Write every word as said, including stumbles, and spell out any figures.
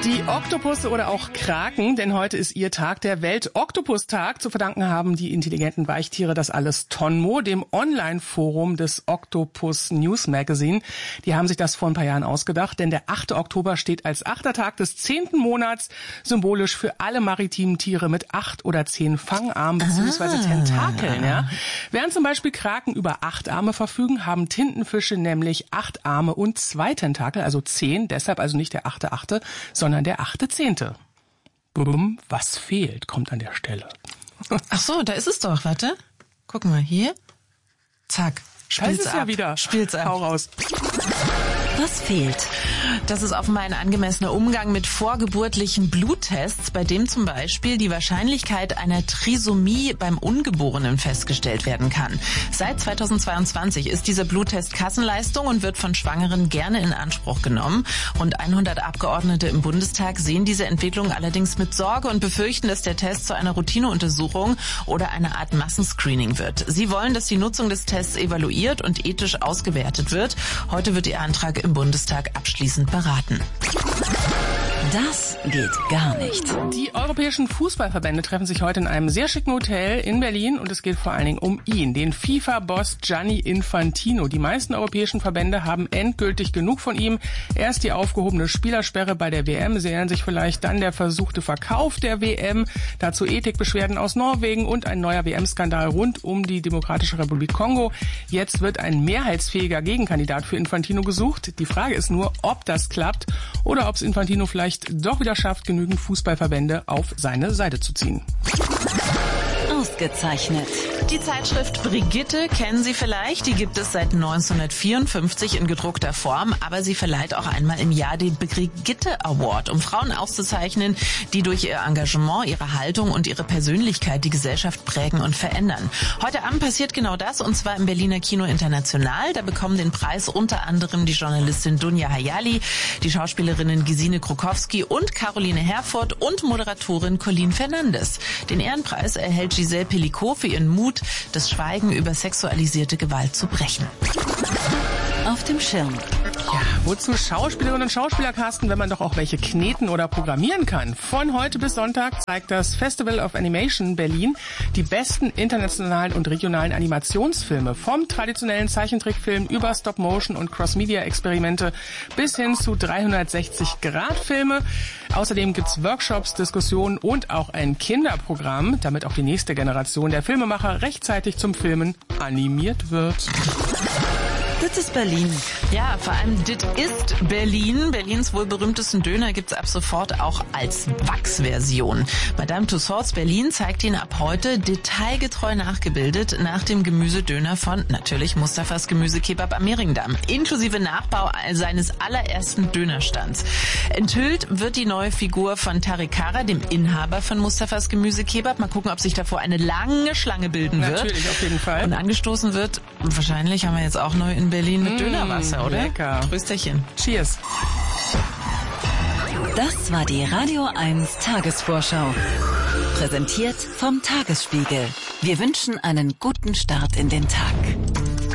Die Oktopusse oder auch Kraken, denn heute ist ihr Tag, der Welt-Oktopus-Tag. Zu verdanken haben die intelligenten Weichtiere das alles Tonmo, dem Online-Forum des Octopus News Magazine. Die haben sich das vor ein paar Jahren ausgedacht, denn der achte Oktober steht als achter Tag des zehnten Monats symbolisch für alle maritimen Tiere mit acht oder zehn Fangarmen bzw. Tentakeln. Ja. Während zum Beispiel Kraken über acht Arme verfügen, haben Tintenfische nämlich acht Arme und zwei Tentakel, also zehn, deshalb also nicht der achte Achte, sondern der achte Zehnte. Bumm, was fehlt, kommt an der Stelle. Ach so, da ist es doch, warte. Guck mal, hier. Zack. Spiel's da ist es ab. ja wieder. Spiel's ab. Hau raus. Was fehlt? Das ist offenbar ein angemessener Umgang mit vorgeburtlichen Bluttests, bei dem zum Beispiel die Wahrscheinlichkeit einer Trisomie beim Ungeborenen festgestellt werden kann. Seit zweitausendzweiundzwanzig ist dieser Bluttest Kassenleistung und wird von Schwangeren gerne in Anspruch genommen. Rund hundert Abgeordnete im Bundestag sehen diese Entwicklung allerdings mit Sorge und befürchten, dass der Test zu einer Routineuntersuchung oder einer Art Massenscreening wird. Sie wollen, dass die Nutzung des Tests evaluiert und ethisch ausgewertet wird. Heute wird ihr Antrag im Bundestag abschließend beraten. Das geht gar nicht. Die europäischen Fußballverbände treffen sich heute in einem sehr schicken Hotel in Berlin und es geht vor allen Dingen um ihn, den FIFA-Boss Gianni Infantino. Die meisten europäischen Verbände haben endgültig genug von ihm. Erst die aufgehobene Spielersperre bei der W M, sie erinnern sich vielleicht, dann der versuchte Verkauf der W M, dazu Ethikbeschwerden aus Norwegen und ein neuer W M-Skandal rund um die Demokratische Republik Kongo. Jetzt wird ein mehrheitsfähiger Gegenkandidat für Infantino gesucht. Die Frage ist nur, ob das klappt oder ob es Infantino vielleicht doch wieder schafft, genügend Fußballverbände auf seine Seite zu ziehen. Ausgezeichnet. Die Zeitschrift Brigitte kennen Sie vielleicht. Die gibt es seit neunzehnhundertvierundfünfzig in gedruckter Form, aber sie verleiht auch einmal im Jahr den Brigitte Award, um Frauen auszuzeichnen, die durch ihr Engagement, ihre Haltung und ihre Persönlichkeit die Gesellschaft prägen und verändern. Heute Abend passiert genau das, und zwar im Berliner Kino International. Da bekommen den Preis unter anderem die Journalistin Dunja Hayali, die Schauspielerinnen Gesine Krokowski und Caroline Herfurth und Moderatorin Colleen Fernandes. Den Ehrenpreis erhält Giselle Pellicot für ihren Mut, das Schweigen über sexualisierte Gewalt zu brechen. Auf dem Schirm. Ja, wozu Schauspielerinnen und Schauspieler casten, wenn man doch auch welche kneten oder programmieren kann? Von heute bis Sonntag zeigt das Festival of Animation Berlin die besten internationalen und regionalen Animationsfilme. Vom traditionellen Zeichentrickfilm über Stop-Motion und Cross-Media-Experimente bis hin zu dreihundertsechzig Grad Filme. Außerdem gibt's Workshops, Diskussionen und auch ein Kinderprogramm, damit auch die nächste Generation der Filmemacher rechtzeitig zum Filmen animiert wird. Das ist Berlin. Ja, vor allem dit ist Berlin. Berlins wohl berühmtesten Döner gibt's ab sofort auch als Wachsversion. Madame Tussauds Berlin zeigt ihn ab heute detailgetreu nachgebildet nach dem Gemüsedöner von natürlich Mustafas Gemüsekebab am Mehringdamm, inklusive Nachbau seines allerersten Dönerstands. Enthüllt wird die neue Figur von Tariq Kara, dem Inhaber von Mustafas Gemüsekebab. Mal gucken, ob sich davor eine lange Schlange bilden wird. Natürlich, auf jeden Fall. Und angestoßen wird, wahrscheinlich haben wir jetzt auch neu in Berlin mit mmh, Dönerwasser, oder? Lecker. Trösterchen. Cheers. Das war die Radio eins Tagesvorschau. Präsentiert vom Tagesspiegel. Wir wünschen einen guten Start in den Tag.